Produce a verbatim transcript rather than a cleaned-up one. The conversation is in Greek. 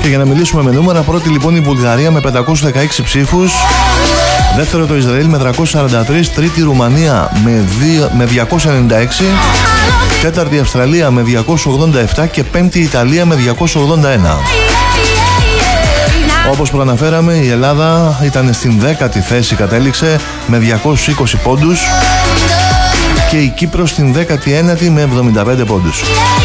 Και για να μιλήσουμε με νούμερα, πρώτη λοιπόν η Βουλγαρία με πεντακόσιους δεκαέξι ψήφους, δεύτερο το Ισραήλ με τριακόσιους σαράντα τρία, τρίτη η Ρουμανία με, δύο, με διακόσιους ενενήντα έξι, τέταρτη η Αυστραλία με διακόσιους ογδόντα επτά και πέμπτη η Ιταλία με διακόσιους ογδόντα ένα. Όπως προαναφέραμε, η Ελλάδα ήταν στην δέκατη θέση, κατέληξε με διακόσιους είκοσι πόντους, και η Κύπρος στην δέκατη ένατη με εβδομήντα πέντε πόντους.